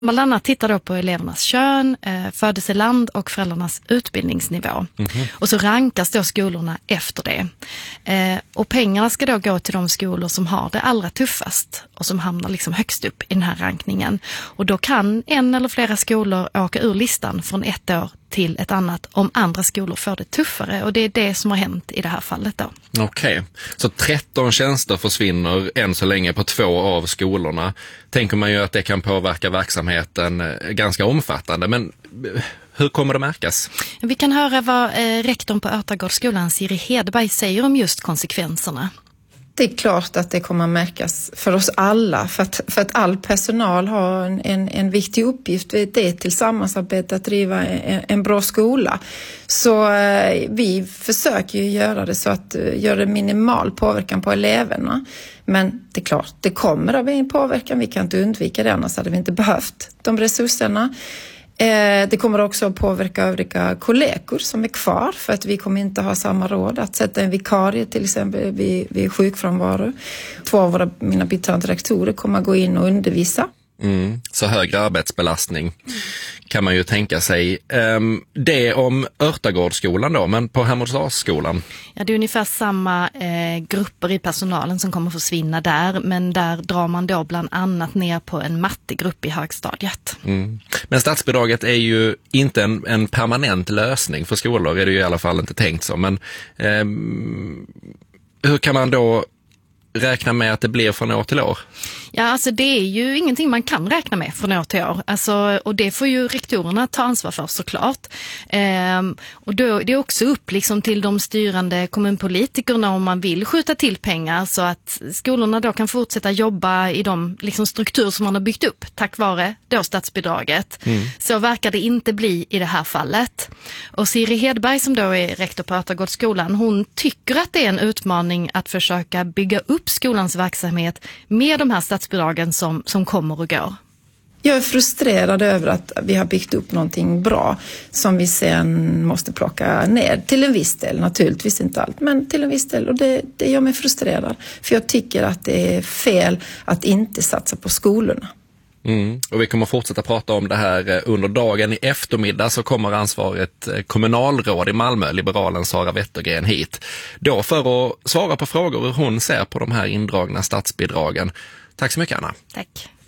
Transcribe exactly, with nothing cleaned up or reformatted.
Bland annat tittar då på elevernas kön, eh, födelseland och föräldrarnas utbildningsnivå. Mm-hmm. Och så rankas då skolorna efter det. Eh, och pengarna ska då gå till de skolor som har det allra tuffast och som hamnar liksom högst upp i den här rankningen. Och då kan en eller flera skolor åka ur listan från ett år till ett annat om andra skolor får det tuffare. Och det är det som har hänt i det här fallet då. Okej, okay. Så tretton tjänster försvinner än så länge på två av skolorna. Tänker man ju att det kan påverka verksamheten ganska omfattande, men hur kommer det märkas? Vi kan höra vad eh, rektorn på Örtagårdsskolan, Siri Hedberg, säger om just konsekvenserna. Det är klart att det kommer att märkas för oss alla, för att, för att all personal har en, en, en viktig uppgift. Det är till samarbete att driva en, en bra skola. Så eh, vi försöker ju göra det så att uh, göra minimal påverkan på eleverna. Men det är klart, det kommer att bli en påverkan. Vi kan inte undvika det, annars hade vi inte behövt de resurserna. Det kommer också att påverka övriga kollegor som är kvar, för att vi kommer inte ha samma råd att sätta en vikarie till exempel vid, vid sjukfrånvaro. Två av våra, mina biträdande rektorer kommer att gå in och undervisa. Mm, så högre arbetsbelastning kan man ju tänka sig. Um, det om Örtagårdsskolan då, men på Hermodsåsskolan? Ja, det är ungefär samma eh, grupper i personalen som kommer försvinna där, men där drar man då bland annat ner på en mattegrupp i högstadiet. Mm. Men statsbidraget är ju inte en, en permanent lösning för skolor, är det ju i alla fall inte tänkt så. Men um, hur kan man då räkna med att det blir från år till år? Ja, alltså det är ju ingenting man kan räkna med från år till år. Alltså, och det får ju rektorerna ta ansvar för såklart. Ehm, och då, det är också upp liksom till de styrande kommunpolitikerna om man vill skjuta till pengar så att skolorna då kan fortsätta jobba i de liksom, strukturer som man har byggt upp tack vare då statsbidraget. Mm. Så verkar det inte bli i det här fallet. Och Siri Hedberg som då är rektor på Örtagårdsskolan, hon tycker att det är en utmaning att försöka bygga upp skolans verksamhet med de här statsbidragen som, som kommer och går. Jag är frustrerad över att vi har byggt upp någonting bra som vi sen måste plocka ner. Till en viss del, naturligtvis inte allt, men till en viss del. Och det, det gör mig frustrerad. För jag tycker att det är fel att inte satsa på skolorna. Mm. Och vi kommer fortsätta prata om det här under dagen. I eftermiddag så kommer ansvaret kommunalråd i Malmö, liberalen Sara Wettergren, hit. Då för att svara på frågor hur hon ser på de här indragna statsbidragen. Tack så mycket, Anna. Tack.